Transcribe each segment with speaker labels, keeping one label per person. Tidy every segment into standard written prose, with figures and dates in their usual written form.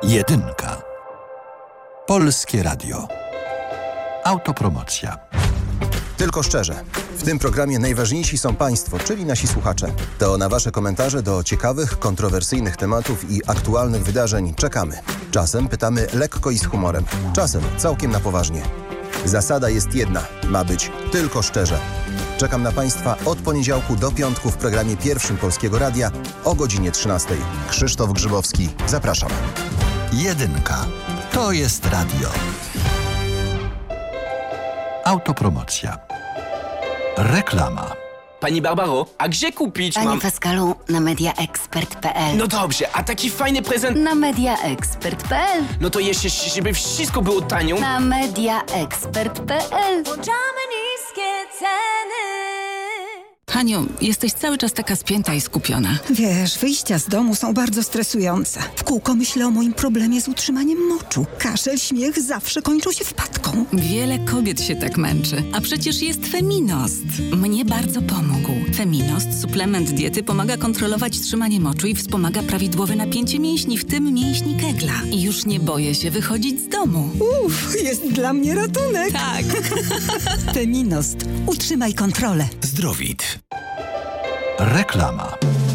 Speaker 1: Jedynka. Polskie Radio. Autopromocja.
Speaker 2: Tylko szczerze. W tym programie najważniejsi są Państwo, czyli nasi słuchacze. To na Wasze komentarze do ciekawych, kontrowersyjnych tematów i aktualnych wydarzeń czekamy. Czasem pytamy lekko i z humorem, czasem całkiem na poważnie. Zasada jest jedna. Ma być tylko szczerze. Czekam na Państwa od poniedziałku do piątku w programie pierwszym Polskiego Radia o godzinie 13. Krzysztof Grzybowski. Zapraszam.
Speaker 1: Jedynka. To jest radio. Autopromocja. Reklama.
Speaker 3: Pani Barbaro, a gdzie kupić
Speaker 4: Panie Pascalu, na mediaexpert.pl.
Speaker 3: No dobrze, a taki fajny prezent...
Speaker 4: Na mediaexpert.pl.
Speaker 3: No to jeszcze, żeby wszystko było tanio.
Speaker 4: Na mediaexpert.pl.
Speaker 5: Włączamy niskie ceny.
Speaker 6: Haniu, jesteś cały czas taka spięta i skupiona.
Speaker 7: Wiesz, wyjścia z domu są bardzo stresujące. W kółko myślę o moim problemie z utrzymaniem moczu. Kaszel, śmiech zawsze kończą się wpadką.
Speaker 6: Wiele kobiet się tak męczy. A przecież jest Feminost. Mnie bardzo pomógł. Feminost, suplement diety, pomaga kontrolować trzymanie moczu i wspomaga prawidłowe napięcie mięśni, w tym mięśni kegla. I już nie boję się wychodzić z domu.
Speaker 7: Jest dla mnie ratunek.
Speaker 6: Tak.
Speaker 7: Feminost. Utrzymaj kontrolę.
Speaker 1: Zdrowit. Reklama.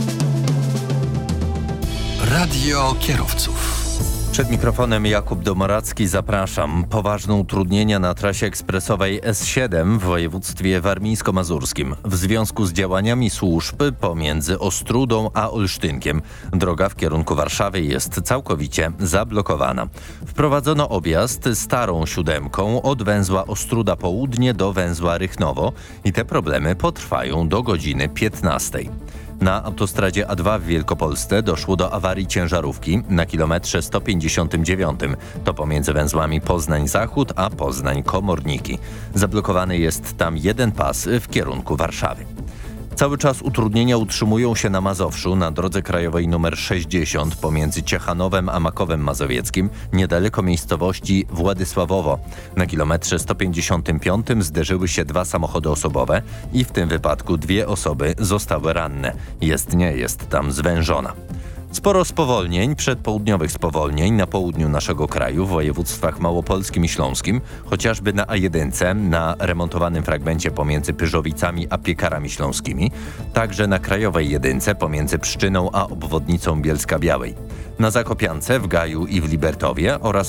Speaker 1: Radio kierowców.
Speaker 8: Przed mikrofonem Jakub Domoracki, zapraszam. Poważne utrudnienia na trasie ekspresowej S7 w województwie warmińsko-mazurskim w związku z działaniami służb pomiędzy Ostrudą a Olsztynkiem. Droga w kierunku Warszawy jest całkowicie zablokowana. Wprowadzono objazd starą siódemką od węzła Ostruda Południe do węzła Rychnowo i te problemy potrwają do godziny 15. Na autostradzie A2 w Wielkopolsce doszło do awarii ciężarówki na kilometrze 159. To pomiędzy węzłami Poznań-Zachód a Poznań-Komorniki. Zablokowany jest tam jeden pas w kierunku Warszawy. Cały czas utrudnienia utrzymują się na Mazowszu, na drodze krajowej nr 60 pomiędzy Ciechanowem a Makowem Mazowieckim, niedaleko miejscowości Władysławowo. Na kilometrze 155 zderzyły się dwa samochody osobowe i w tym wypadku dwie osoby zostały ranne. Jezdnia jest tam zwężona. Sporo spowolnień, przedpołudniowych spowolnień na południu naszego kraju, w województwach małopolskim i śląskim, chociażby na A1, na remontowanym fragmencie pomiędzy Pyrzowicami a Piekarami Śląskimi, także na krajowej jedynce pomiędzy Pszczyną a obwodnicą Bielska-Białej. Na Zakopiance, w Gaju i w Libertowie oraz